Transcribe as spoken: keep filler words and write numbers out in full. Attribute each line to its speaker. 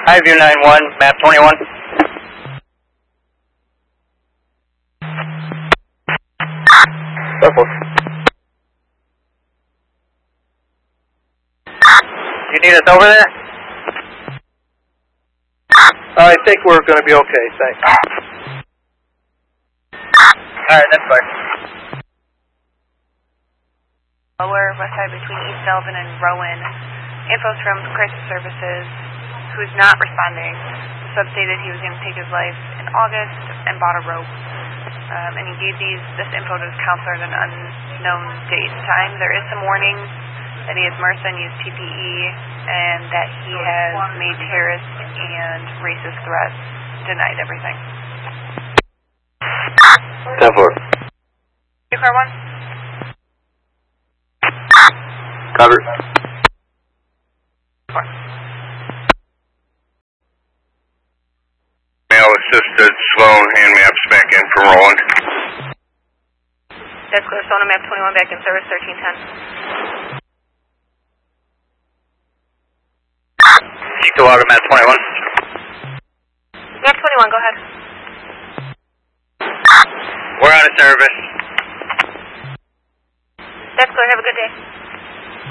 Speaker 1: Highview nine one, map twenty-one. Circle. You need us over there?
Speaker 2: I think we're going to be okay, thanks.
Speaker 1: Alright, that's fine.
Speaker 3: Lower west side between East Elvin and Rowan. Info's from Crisis Services, who's not responding. Sub stated he was going to take his life in August and bought a rope. Um, and he gave these this info to his counselor at an unknown date and time. There is some warning that he has MRSA and used P P E, and that he has made terrorist and racist threats, denied everything.
Speaker 1: ten four.
Speaker 3: Two car one.
Speaker 1: Cover.
Speaker 3: Four.
Speaker 4: Mail assisted, Sloan, hand maps back in from Rowan.
Speaker 3: That's clear. Sona map twenty-one back in service, thirteen ten.
Speaker 1: Keep the water, map twenty-one.
Speaker 3: Map twenty-one, go ahead.
Speaker 1: We're out of service.
Speaker 3: That's clear. Have a good day.